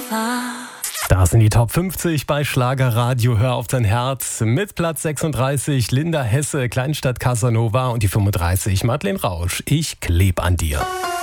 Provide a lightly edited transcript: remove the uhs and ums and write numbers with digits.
Da sind die Top 50 bei Schlagerradio. Hör auf dein Herz. Mit Platz 36 Linda Hesse, Kleinstadt Casanova und die 35 Madeleine Rausch. Ich kleb an dir.